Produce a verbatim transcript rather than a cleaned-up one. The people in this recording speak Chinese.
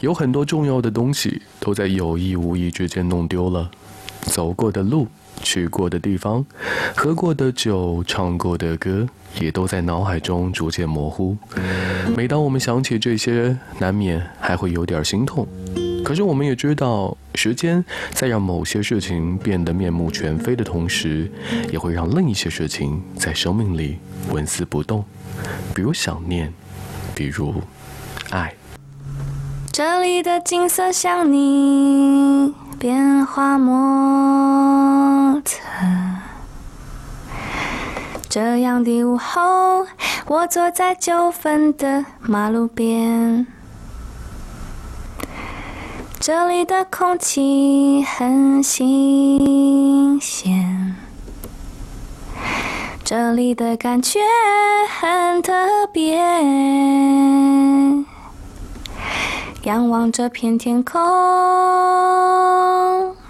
有很多重要的东西都在有意无意之间弄丢了，走过的路，去过的地方，喝过的酒，唱过的歌，也都在脑海中逐渐模糊。每当我们想起这些，难免还会有点心痛。可是我们也知道，时间在让某些事情变得面目全非的同时，也会让另一些事情在生命里纹丝不动，比如想念，比如爱。 这里的景色像你变化莫测，这样的午后，我坐在九份的马路边，这里的空气很新鲜，这里的感觉很特别，仰望这片天空，